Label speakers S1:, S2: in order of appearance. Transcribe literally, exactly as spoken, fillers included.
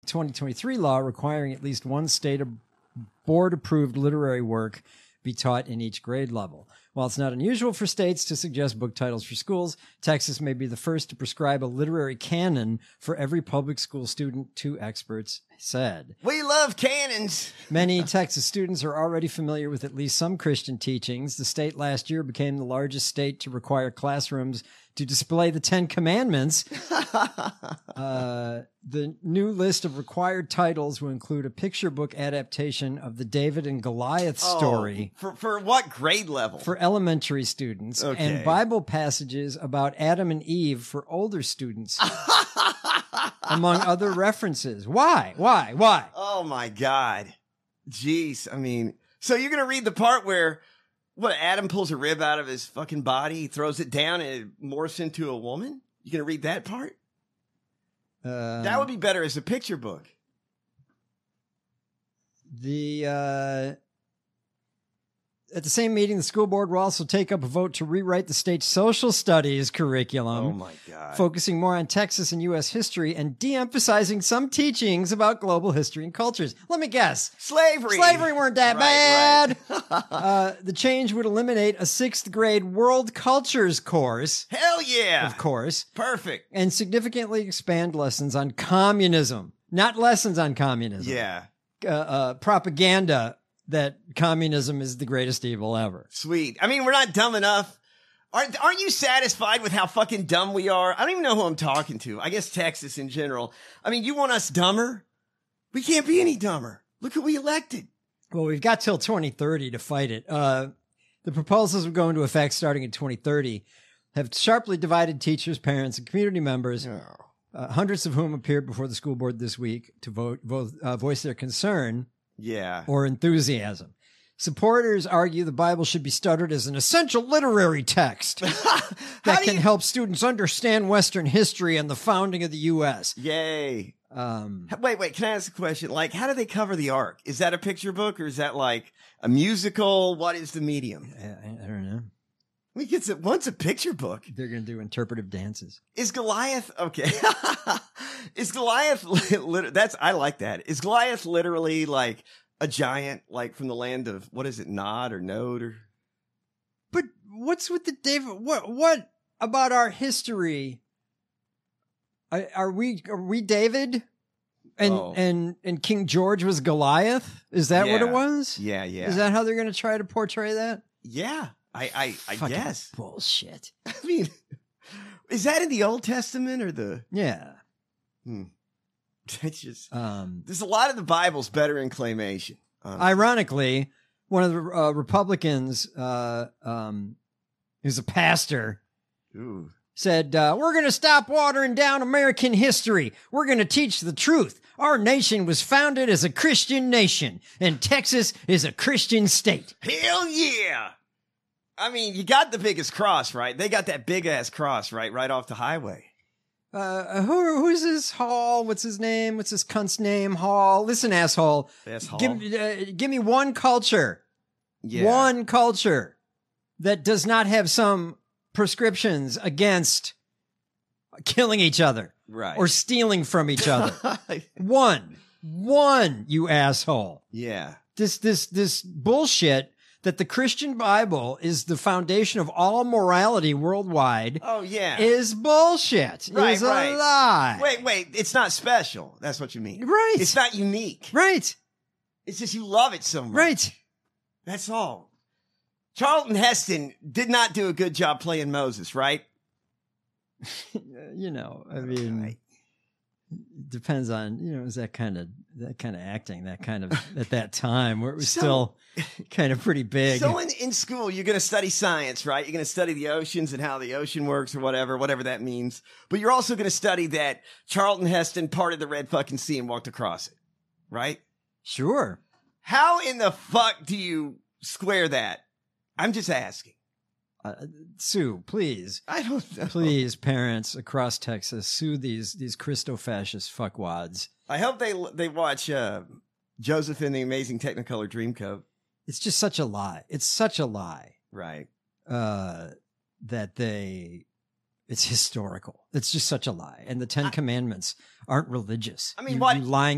S1: twenty twenty-three law requiring at least one state board-approved literary work be taught in each grade level. While it's not unusual for states to suggest book titles for schools, Texas may be the first to prescribe a literary canon for every public school student, two experts said.
S2: We love canons.
S1: Many Texas students are already familiar with at least some Christian teachings. The state last year became the largest state to require classrooms to display the Ten Commandments. uh, the new list of required titles will include a picture book adaptation of the David and Goliath story.
S2: Oh, for, for what grade level?
S1: For elementary students.
S2: Okay.
S1: And Bible passages about Adam and Eve for older students. Among other references. Why? Why? Why?
S2: Oh, my God. Jeez. I mean, so you're going to read the part where, what, Adam pulls a rib out of his fucking body, he throws it down, and it morphs into a woman? You going to read that part?
S1: Um,
S2: that would be better as a picture book.
S1: The uh, At the same meeting, the school board will also take up a vote to rewrite the state's social studies curriculum.
S2: Oh, my God.
S1: Focusing more on Texas and U S history and de-emphasizing some teachings about global history and cultures. Let me guess.
S2: Slavery.
S1: Slavery weren't that
S2: Right,
S1: bad.
S2: right.
S1: uh, the change would eliminate a sixth grade world cultures course.
S2: Hell yeah.
S1: Of course.
S2: Perfect.
S1: And significantly expand lessons on communism. Not lessons on communism.
S2: Yeah.
S1: Uh, uh, propaganda that communism is the greatest evil ever.
S2: Sweet. I mean, we're not dumb enough. Aren't, aren't you satisfied with how fucking dumb we are? I don't even know who I'm talking to. I guess Texas in general. I mean, you want us dumber? We can't be any dumber. Look who we elected.
S1: Well, we've got till twenty thirty to fight it. Uh, the proposals will go into effect starting in twenty thirty, have sharply divided teachers, parents, and community members,
S2: Oh.
S1: uh, hundreds of whom appeared before the school board this week to vote, vote uh, voice their concern
S2: Yeah.
S1: or enthusiasm. Supporters argue the Bible should be studied as an essential literary text that can
S2: you-
S1: help students understand Western history and the founding of the U S.
S2: Yay.
S1: Um,
S2: Wait, wait. Can I ask a question? Like, how do they cover the Ark? Is that a picture book or is that like a musical? What is the medium?
S1: I, I don't know.
S2: I mean, it's a, once a picture book.
S1: They're going to do interpretive dances.
S2: Is Goliath okay? Is Goliath lit- that's I like that. Is Goliath literally like a giant, like from the land of what is it, Nod or Node or?
S1: But what's with the David? What what about our history? Are, are we are we David? And
S2: Oh.
S1: and and King George was Goliath? Is that what
S2: Yeah.
S1: it was?
S2: Yeah, yeah,
S1: Is that how they're going to try to portray that?
S2: yeah. I, I, I
S1: Fucking
S2: guess.
S1: bullshit.
S2: I mean, is that in the Old Testament or the?
S1: Yeah.
S2: Hmm. It's just
S1: Um,
S2: there's a lot of the Bible's better in claymation. honestly.
S1: ironically, one of the uh, Republicans, uh, um, who's a pastor,
S2: Ooh.
S1: said, uh, we're going to stop watering down American history. We're going to teach the truth. Our nation was founded as a Christian nation, and Texas is a Christian state.
S2: Hell yeah! I mean, you got the biggest cross, right? They got that big ass cross, right, right off the highway.
S1: Uh, who, who's this Hall? What's his name? What's this cunt's name? Hall. Listen, asshole.
S2: That's Hall.
S1: Give, uh, give me one culture.
S2: Yeah.
S1: One culture that does not have some prescriptions against killing each other
S2: Right.
S1: or stealing from each other. One, one, you asshole.
S2: yeah.
S1: This, this, this bullshit that the Christian Bible is the foundation of all morality worldwide
S2: Oh yeah.
S1: is bullshit.
S2: Right,
S1: Is a
S2: right.
S1: lie.
S2: Wait, wait. It's not special. That's what you mean.
S1: Right.
S2: It's not unique.
S1: Right.
S2: It's just you love it so much.
S1: Right.
S2: That's all. Charlton Heston did not do a good job playing Moses, right?
S1: You know, I mean,
S2: Right.
S1: it depends on, you know, is that kind of, that kind of acting, that kind of, at that time where it was
S2: So-
S1: still kind of pretty big.
S2: So in, in school, you're going to study science, right? You're going to study the oceans and how the ocean works or whatever, whatever that means. But you're also going to study that Charlton Heston parted the Red fucking sea and walked across it, right?
S1: Sure.
S2: How in the fuck do you square that? I'm just asking.
S1: Uh, sue, please.
S2: I don't know.
S1: Please, parents across Texas, sue these, these Christo-fascist fuckwads.
S2: I hope they they watch uh, Joseph in the Amazing Technicolor Dreamcoat.
S1: It's just such a lie. It's such a lie.
S2: Right.
S1: Uh, that they, it's historical. It's just such a lie. And the Ten
S2: I-
S1: Commandments aren't religious.
S2: I mean,
S1: you,
S2: what-
S1: you lying